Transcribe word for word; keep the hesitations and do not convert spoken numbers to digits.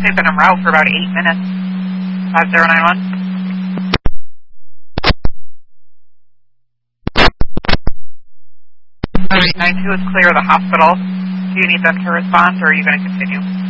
they've been en route for about eight minutes. five zero nine one. nine two is clear of the hospital. Do you need them to respond, or are you going to continue?